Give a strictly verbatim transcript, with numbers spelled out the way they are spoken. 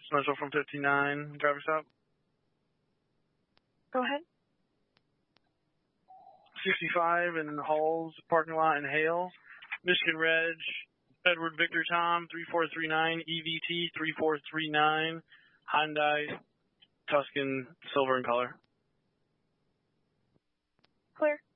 Central from fifty-nine, driver stop. Go ahead. sixty-five in Halls parking lot in Hale. Michigan Reg, Edward Victor Tom, three four three nine, E V T three four three nine, Hyundai Tuscan, silver in color. Clear.